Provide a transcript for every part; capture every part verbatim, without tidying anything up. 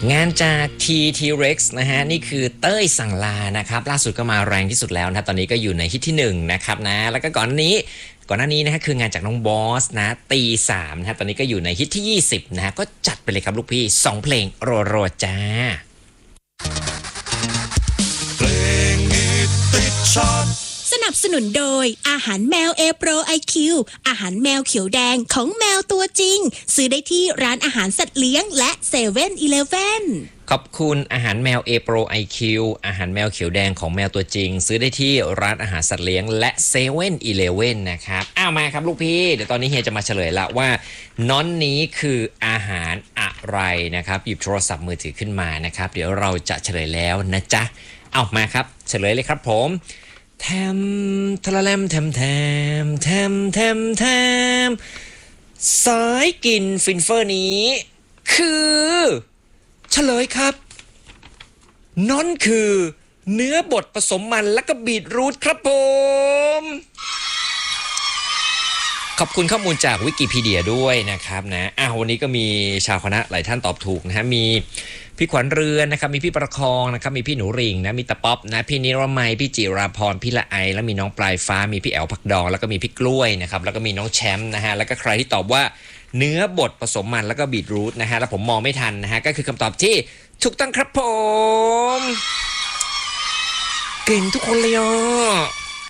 งานจาก ที ที เร็กซ์ นะฮะนี่คือเต้ยสั่งลานะครับล่าสุดก็มาแรงที่สุดแล้วนะตอนนี้ก็อยู่ในฮิตที่หนึ่งนะครับนะแล้วก็ก่อนนี้ก่อนหน้านี้นะฮะคืองานจากน้องบอสนะตีสามนะฮะตอนนี้ก็อยู่ในฮิตที่ยี่สิบนะฮะก็จัดไปเลยครับลูกพี่สองเพลงโรๆจ้าเพลงฮิตติดชาร์ตสนับสนุนโดยอาหารแมวเอโปรไอคิวอาหารแมวเขียวแดงของแมวตัวจริงซื้อได้ที่ร้านอาหารสัตว์เลี้ยงและเซเว่นอีเลฟเว่นขอบคุณอาหารแมว A Pro ไอ คิว อาหารแมวเขียวแดงของแมวตัวจริงซื้อได้ที่ร้านอาหารสัตว์เลี้ยงและเซเว่นอีเลฟเว่นนะครับอ้าวมาครับลูกพี่เดี๋ยวตอนนี้เฮียจะมาเฉลยละว่าน้อนนี้คืออาหารอะไรนะครับหยิบโทรศัพท์มือถือขึ้นมานะครับเดี๋ยวเราจะเฉลยแล้วนะจ๊ะเอามาครับเฉลยเลยครับผมแทมทะละแลมแทมแทมแทมแทมแทมสายกินฟินเฟอร์นี้คือเฉลยครับนั่นคือเนื้อบดผสมมันและก็บีทรูทครับผมขอบคุณข้อมูลจากวิกิพีเดียด้วยนะครับนะอ้าววันนี้ก็มีชาวคณะหลายท่านตอบถูกนะฮะมีพี่ขวัญเรือนนะครับมีพี่ประคองนะครับมีพี่หนูริ่งนะมีตะป๊อบนะพี่นิรมัยพี่จิราพรพี่ละไอแล้วมีน้องปลายฟ้ามีพี่แอลผักดองแล้วก็มีพี่กล้วยนะครับแล้วก็มีน้องแชมป์นะฮะแล้วก็ใครที่ตอบว่าเนื้อบดผสมมันแล้วก็บีทรูทนะฮะแล้วผมมองไม่ทันนะฮะก็คือคำตอบที่ถูกต้องครับผมเก่งทุกคนเลยอ่ะ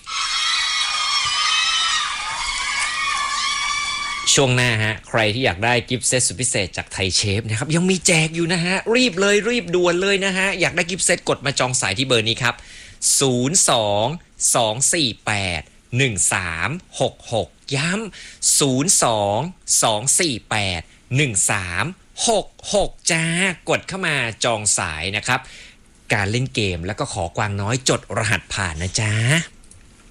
ช่วงหน้าฮะใครที่อยากได้กิฟต์เซตสุดพิเศษจากไทยเชฟนะครับยังมีแจกอยู่นะฮะรีบเลยรีบด่วนเลยนะฮะอยากได้กิฟต์เซตกดมาจองสายที่เบอร์นี้ครับศูนย์ สอง สอง สี่ แปด หนึ่ง สาม หก หกย้ำศูนย์ สอง สอง สี่ แปด หนึ่ง สาม หก หกจ้ากดเข้ามาจองสายนะครับการเล่นเกมแล้วก็ขอกวางน้อยจดรหัสผ่านนะจ๊ะ